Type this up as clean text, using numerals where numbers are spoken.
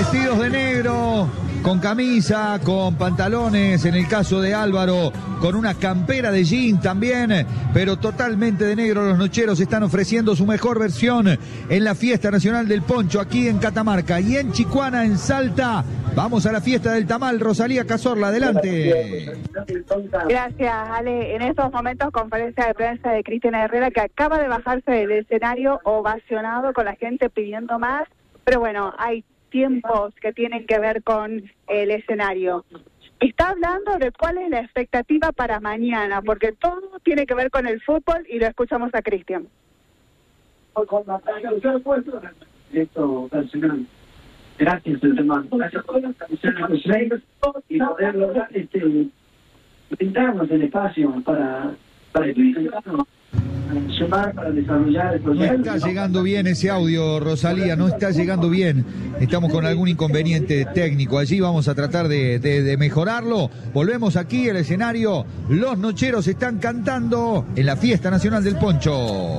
vestidos de negro, con camisa, con pantalones, en el caso de Álvaro, con una campera de jean también, pero totalmente de negro. Los nocheros están ofreciendo su mejor versión en la Fiesta Nacional del Poncho, aquí en Catamarca. Y en Chicuana, en Salta, vamos a la fiesta del tamal. Rosalía Cazorla, adelante. Gracias, Ale. En estos momentos, conferencia de prensa de Cristina Herrera, que acaba de bajarse del escenario ovacionado con la gente pidiendo más, pero bueno, hay tiempos que tienen que ver con el escenario. Está hablando de cuál es la expectativa para mañana, porque todo tiene que ver con el fútbol, y lo escuchamos a Cristian. Gracias, hermano. Gracias por y poder lograr brindarnos el espacio para sumar, para desarrollar el proyecto. No está llegando bien ese audio, Rosalía, no está llegando bien. Estamos con algún inconveniente técnico allí, vamos a tratar de mejorarlo. Volvemos aquí al escenario. Los nocheros están cantando en la Fiesta Nacional del Poncho.